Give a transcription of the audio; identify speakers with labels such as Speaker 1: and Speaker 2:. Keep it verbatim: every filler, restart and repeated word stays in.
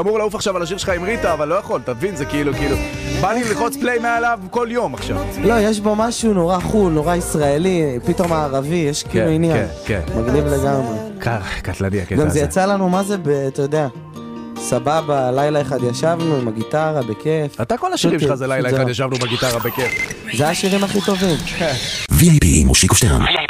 Speaker 1: אמור לעוף עכשיו על השיר שלך עם ריטה, אבל לא יכול, תבין, זה כאילו, כאילו, בא לי ללחוץ פליי מעליו כל יום עכשיו.
Speaker 2: לא, יש בו משהו נורא חול, נורא ישראלי, פתאום הערבי, יש כאילו עניין.
Speaker 1: כן, כן.
Speaker 2: מגניב לגמרי.
Speaker 1: קטלני הקטע הזה.
Speaker 2: גם זה יצא לנו, מה זה, אתה יודע, סבבה, לילה אחד ישבנו עם הגיטרה, בכיף.
Speaker 1: אתה כל השירים שלך זה לילה אחד ישבנו בגיטרה בכיף.
Speaker 2: זה השירים הכי טובים.
Speaker 3: וי איי פי מושיקו שטרן.